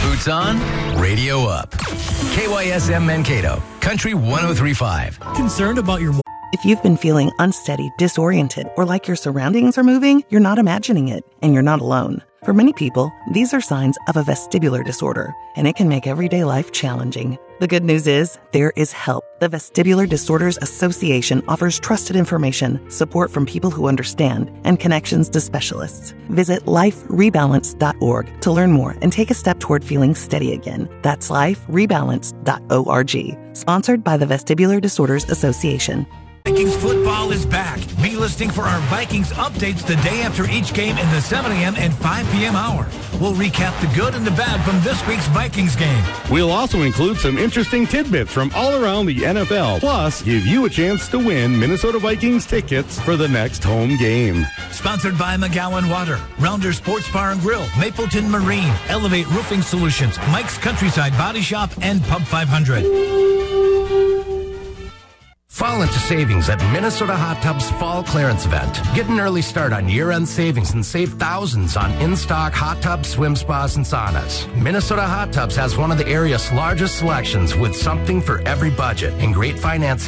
Boots on, radio up. KYSM Mankato, Country 103.5. Concerned about your... If you've been feeling unsteady, disoriented, or like your surroundings are moving, you're not imagining it, and you're not alone. For many people, these are signs of a vestibular disorder, and it can make everyday life challenging. The good news is, there is help. The Vestibular Disorders Association offers trusted information, support from people who understand, and connections to specialists. Visit liferebalance.org to learn more and take a step toward feeling steady again. That's liferebalance.org. Sponsored by the Vestibular Disorders Association. Vikings football is back. Be listening for our Vikings updates the day after each game in the 7 a.m. and 5 p.m. hour. We'll recap the good and the bad from this week's Vikings game. We'll also include some interesting tidbits from all around the NFL, plus give you a chance to win Minnesota Vikings tickets for the next home game. Sponsored by McGowan Water, Rounder Sports Bar and Grill, Mapleton Marine, Elevate Roofing Solutions, Mike's Countryside Body Shop, and Pub 500. Fall into savings at Minnesota Hot Tub's Fall Clearance Event. Get an early start on year-end savings and save thousands on in-stock hot tubs, swim spas, and saunas. Minnesota Hot Tubs has one of the area's largest selections with something for every budget and great financing